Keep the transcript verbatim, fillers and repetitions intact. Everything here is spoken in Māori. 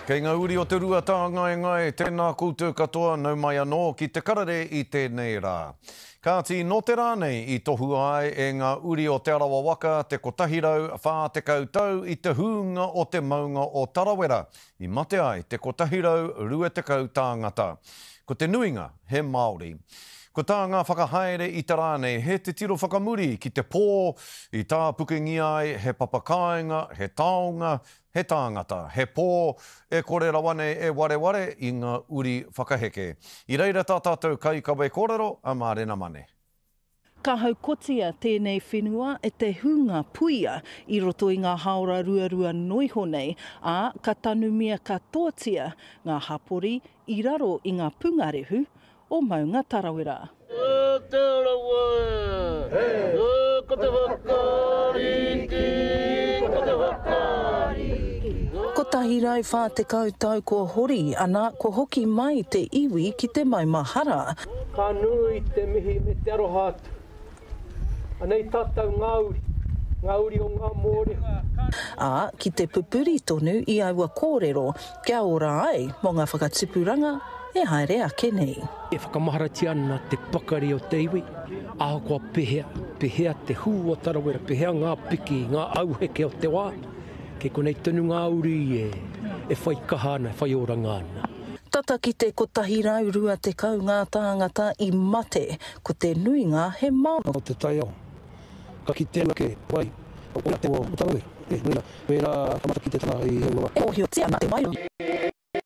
Kei ngā uri o te rua tā ngai ngai, tēnā koutou katoa nau mai anō ki te karare i tēnei rā. Kāti no te rānei i tohu ai e ngā uri o te arawa waka te kotahirau whā te kautau i te huunga o te maunga o Tarawera. I mate ai te kotahirau rua te kau tāngata. Ko te nuinga he Māori. Ko tā ngā whakahaere i te rānei, he te tiro whakamuri ki te pō, i tā pukingi ai, he papakainga, he taonga, he tāngata, he pō, e kore rawane e ware ware i ngā uri whakaheke. I reira tā tātou kai kawe kōrero, a mārena mane. Ka haukotia tēnei whenua e te hunga puia i roto i ngā haora ruarua noiho nei, a ka tanumia katoatia ngā hapori i raro i ngā pungarehu o Maunga Tarawera. O Tarawera, o ko te whakariki, ko te whakariki. Ko tahirai whā te kautau ko hori, ana ko hoki mai te iwi ki te maumahara. Ka nui te mihi me te arohatu. Anei tātou ngāuri, ngāuri o ngā mōre. A ki te pupuri tonu i aua kōrero, kia ora ai mō ngā whakatipuranga e haere ake nei. E whakamaharatia ana te pakari o te iwi, aho kua pehea, pehea te hū o Tarawera, pehea ngā piki, ngā auheke o te wā. Kei konei tonu ngāuri e, e whai kahana, e whai oranga ana. Tata ki te kotahirau rua te kau ngā tāngata i mate, ko te nuinga he Māori. O te taiao, ka ki tēnā ke, wai, o ona te o Tarawera, e nuina, pērā kamata ki te tana i heua. E ohi o tia mate mai.